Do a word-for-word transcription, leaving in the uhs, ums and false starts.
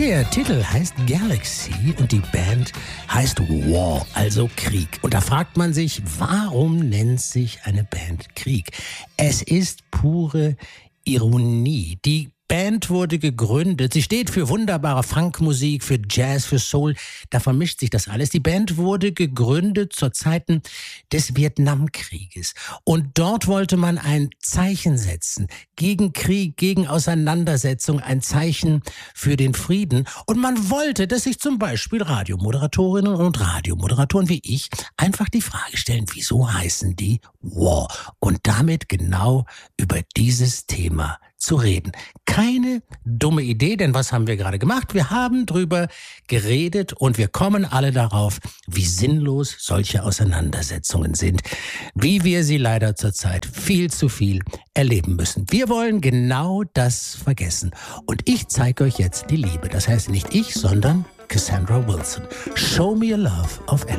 Der Titel heißt Galaxy und die Band heißt War, also Krieg. Und da fragt man sich, warum nennt sich eine Band Krieg? Es ist pure Ironie. Die Band wurde gegründet. Sie steht für wunderbare Funkmusik, für Jazz, für Soul. Da vermischt sich das alles. Die Band wurde gegründet zu Zeiten des Vietnamkrieges. Und dort wollte man ein Zeichen setzen gegen Krieg, gegen Auseinandersetzung, ein Zeichen für den Frieden. Und man wollte, dass sich zum Beispiel Radiomoderatorinnen und Radiomoderatoren wie ich einfach die Frage stellen, wieso heißen die War? Und damit genau über dieses Thema zu reden. Keine dumme Idee, denn was haben wir gerade gemacht? Wir haben drüber geredet und wir kommen alle darauf, wie sinnlos solche Auseinandersetzungen sind, wie wir sie leider zurzeit viel zu viel erleben müssen. Wir wollen genau das vergessen. Und ich zeige euch jetzt die Liebe. Das heißt nicht ich, sondern Cassandra Wilson. Show Me a Love auf